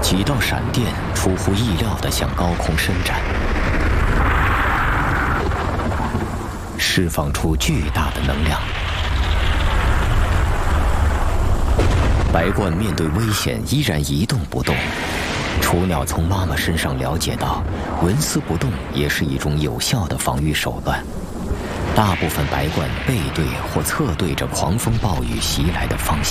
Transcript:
几道闪电出乎意料地向高空伸展，释放出巨大的能量。白鹳面对危险依然一动不动。雏鸟从妈妈身上了解到，纹丝不动也是一种有效的防御手段。大部分白鹳背对或侧对着狂风暴雨袭来的方向。